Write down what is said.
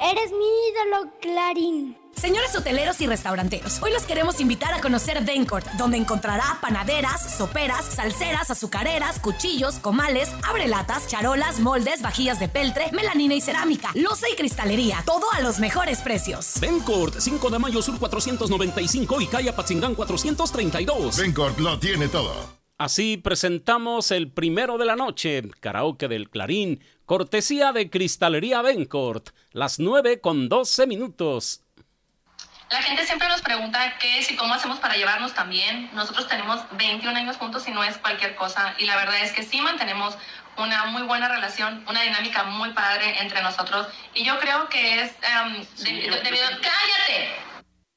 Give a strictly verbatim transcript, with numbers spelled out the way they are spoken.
Eres mi ídolo, Clarín. Señores hoteleros y restauranteros, hoy los queremos invitar a conocer Bencourt, donde encontrará panaderas, soperas, salseras, azucareras, cuchillos, comales, abrelatas, charolas, moldes, vajillas de peltre, melanina y cerámica, loza y cristalería, todo a los mejores precios. Bencourt, cinco de mayo sur cuatrocientos noventa y cinco y calle Apatzingán cuatrocientos treinta y dos. Bencourt lo tiene todo. Así presentamos el primero de la noche, karaoke del Clarín, cortesía de Cristalería Bencourt, las nueve con doce minutos. La gente siempre nos pregunta qué es y cómo hacemos para llevarnos tan bien. Nosotros tenemos veintiún años juntos y no es cualquier cosa. Y la verdad es que sí mantenemos una muy buena relación, una dinámica muy padre entre nosotros. Y yo creo que es um, sí, debido... debido ¡Cállate!